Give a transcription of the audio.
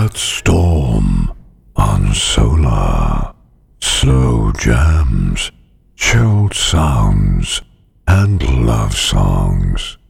Quiet storm on solar, slow jams, chilled sounds, and love songs.